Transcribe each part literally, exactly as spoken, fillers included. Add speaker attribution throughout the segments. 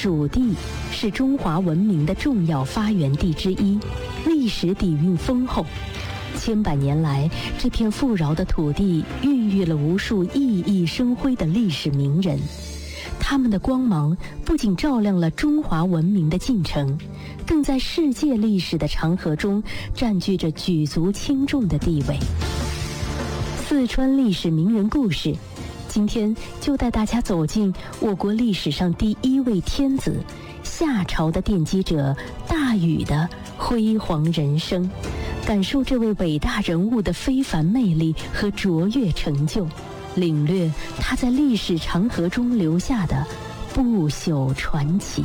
Speaker 1: 蜀地是中华文明的重要发源地之一，历史底蕴丰厚。千百年来，这片富饶的土地孕育了无数熠熠生辉的历史名人，他们的光芒不仅照亮了中华文明的进程，更在世界历史的长河中占据着举足轻重的地位。四川历史名人故事，今天就带大家走进我国历史上第一位天子，夏朝的奠基者大禹的辉煌人生，感受这位伟大人物的非凡魅力和卓越成就，领略他在历史长河中留下的不朽传奇。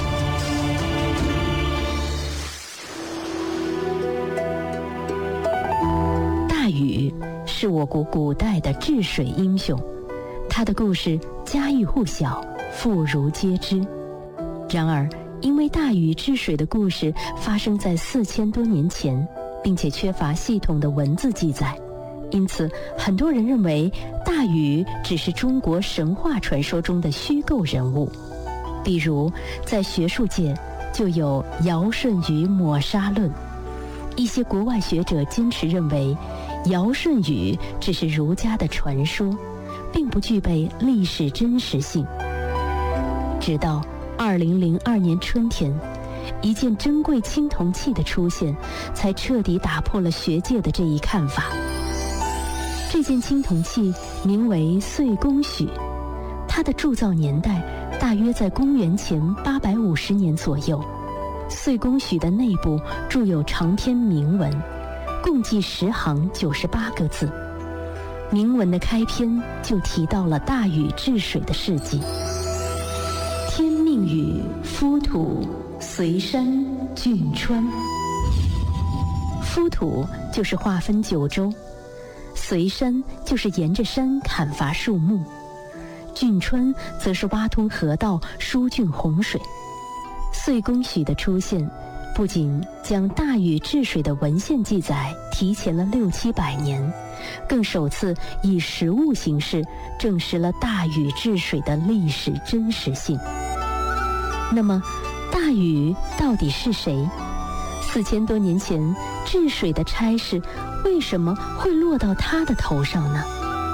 Speaker 1: 大禹是我国古代的治水英雄，他的故事家喻户晓，妇孺皆知。然而，因为大禹治水的故事发生在四千多年前，并且缺乏系统的文字记载，因此很多人认为大禹只是中国神话传说中的虚构人物。比如在学术界就有尧舜禹抹杀论，一些国外学者坚持认为尧舜禹只是儒家的传说，并不具备历史真实性。直到二零零二年春天，一件珍贵青铜器的出现，才彻底打破了学界的这一看法。这件青铜器名为岁宫许，它的铸造年代大约在公元前八百五十年左右。岁宫许的内部铸有长篇铭文，共计十行九十八个字。铭文的开篇就提到了大禹治水的事迹：天命禹，夫土，随山浚川。夫土就是划分九州，随山就是沿着山砍伐树木，浚川则是挖通河道，疏浚洪水。岁宫许的出现，不仅将大禹治水的文献记载提前了六七百年，更首次以实物形式证实了大禹治水的历史真实性。那么，大禹到底是谁？四千多年前治水的差事为什么会落到他的头上呢？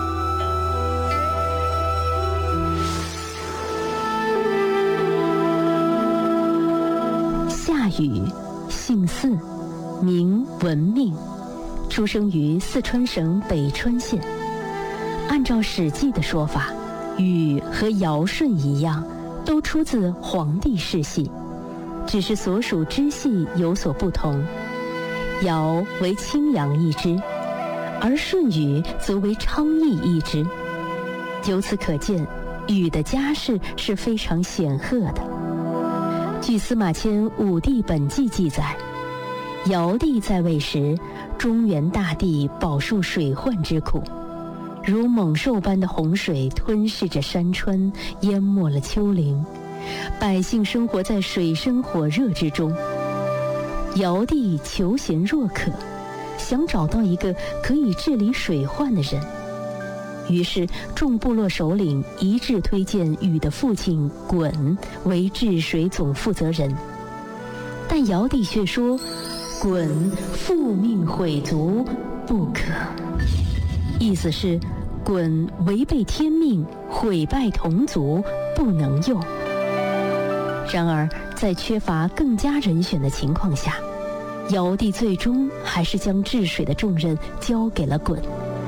Speaker 1: 夏禹，姓姒，名文命，出生于四川省北川县。按照《史记》的说法，禹和尧舜一样，都出自黄帝世系，只是所属支系有所不同。尧为青阳一支，而舜禹则为昌邑一支。由此可见，禹的家世是非常显赫的。据司马迁《武帝本纪》记载，尧帝在位时，中原大地饱受水患之苦，如猛兽般的洪水吞噬着山川，淹没了丘陵，百姓生活在水深火热之中。尧帝求贤若渴，想找到一个可以治理水患的人，于是众部落首领一致推荐禹的父亲鲧为治水总负责人。但尧帝却说，鲧父命毁族，不可。意思是鲧违背天命，毁败同族，不能用。然而在缺乏更佳人选的情况下，尧帝最终还是将治水的重任交给了鲧。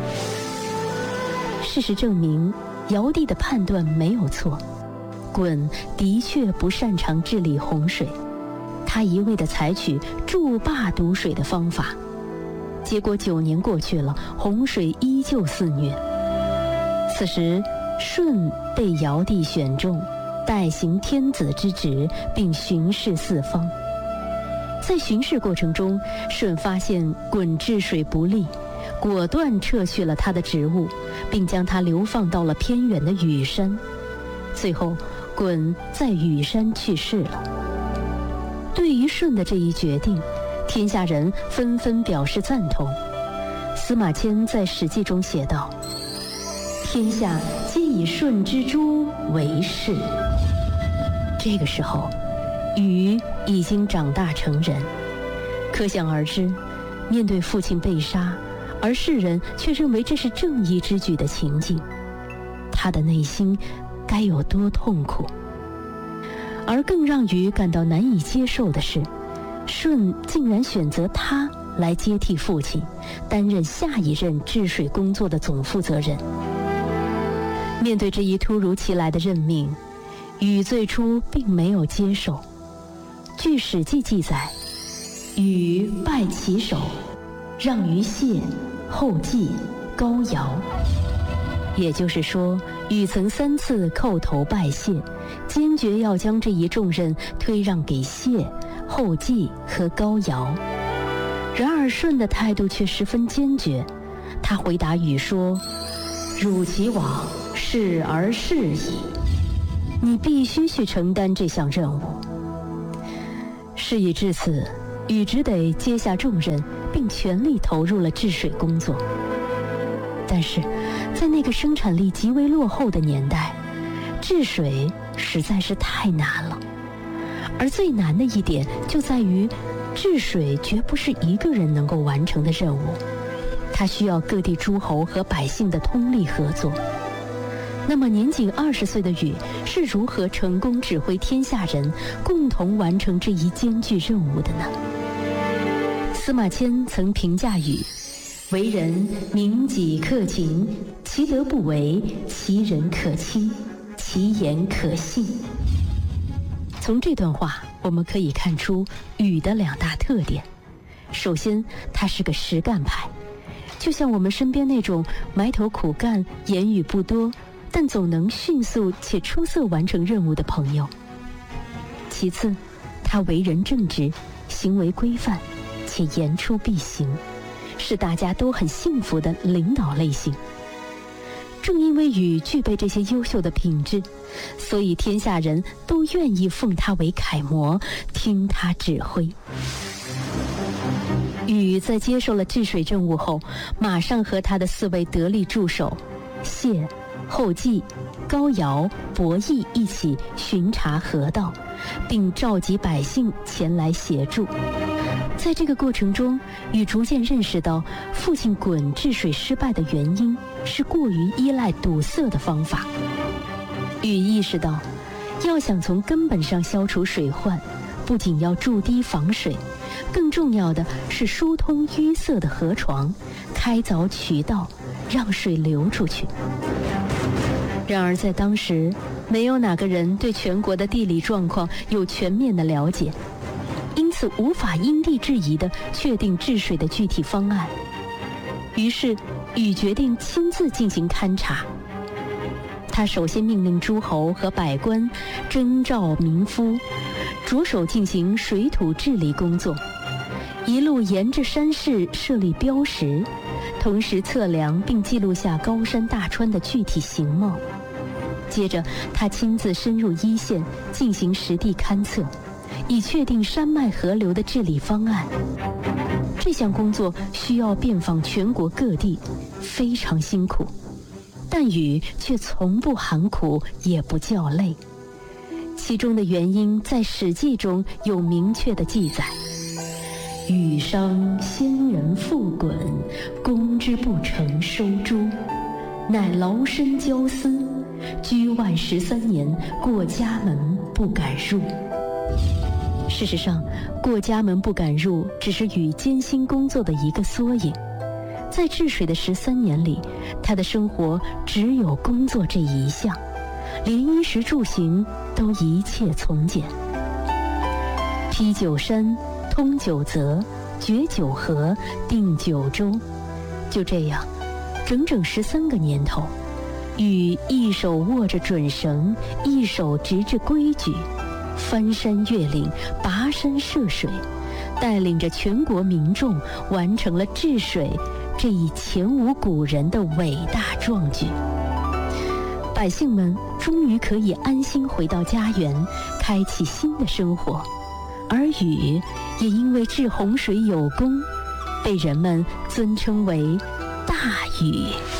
Speaker 1: 事实证明，尧帝的判断没有错，鲧的确不擅长治理洪水，他一味地采取筑坝堵水的方法，结果九年过去了，洪水依旧肆虐。此时舜被尧帝选中，代行天子之职，并巡视四方。在巡视过程中，舜发现鲧治水不力，果断撤去了他的职务，并将他流放到了偏远的羽山。最后，鲧在羽山去世了。对于舜的这一决定，天下人纷纷表示赞同。司马迁在《史记》中写道：“天下皆以舜之诛为是。” 这个时候，禹已经长大成人，可想而知，面对父亲被杀，而世人却认为这是正义之举的情境，他的内心该有多痛苦。而更让禹感到难以接受的是，舜竟然选择他来接替父亲，担任下一任治水工作的总负责人。面对这一突如其来的任命，禹最初并没有接受。据《史记》记载，禹拜其首，让于谢、后稷、高尧。也就是说，禹曾三次叩头拜谢，坚决要将这一重任推让给谢、后稷和高尧。然而舜的态度却十分坚决，他回答禹说：“汝其往，是而是矣，你必须去承担这项任务。”事已至此，禹只得接下重任，并全力投入了治水工作。但是，在那个生产力极为落后的年代，治水实在是太难了。而最难的一点就在于，治水绝不是一个人能够完成的任务，它需要各地诸侯和百姓的通力合作。那么年仅二十岁的禹是如何成功指挥天下人共同完成这一艰巨任务的呢？司马迁曾评价禹：为人明己克勤，其德不为，其人可亲，其言可信。从这段话我们可以看出禹的两大特点。首先，他是个实干派，就像我们身边那种埋头苦干、言语不多，但总能迅速且出色完成任务的朋友。其次，他为人正直，行为规范，且言出必行，是大家都很幸福的领导类型。正因为禹具备这些优秀的品质，所以天下人都愿意奉他为楷模，听他指挥。禹在接受了治水任务后，马上和他的四位得力助手谢、后稷、高尧、伯益一起巡查河道，并召集百姓前来协助。在这个过程中，禹逐渐认识到父亲鲧治水失败的原因是过于依赖堵塞的方法。禹意识到，要想从根本上消除水患，不仅要筑堤防水，更重要的是疏通淤塞的河床，开凿渠道，让水流出去。然而在当时，没有哪个人对全国的地理状况有全面的了解，因此无法因地制宜地确定治水的具体方案。于是禹决定亲自进行勘察。他首先命令诸侯和百官征召民夫，着手进行水土治理工作，一路沿着山势设立标识，同时测量并记录下高山大川的具体形貌。接着他亲自深入一线进行实地勘测，以确定山脉河流的治理方案。这项工作需要遍访全国各地，非常辛苦，但禹却从不喊苦，也不叫累。其中的原因在《史记》中有明确的记载：禹伤先人复鲧，攻之不成收诸，乃劳身交思，居外十三年，过家门不敢入。事实上，过家门不敢入只是禹艰辛工作的一个缩影。在治水的十三年里，他的生活只有工作这一项，连衣食住行都一切从简。披九山，通九泽，决九河，定九州。就这样，整整十三个年头，禹一手握着准绳，一手执着规矩，翻山越岭，跋山涉水，带领着全国民众完成了治水这一前无古人的伟大壮举。百姓们终于可以安心回到家园，开启新的生活，而禹也因为治洪水有功，被人们尊称为大禹。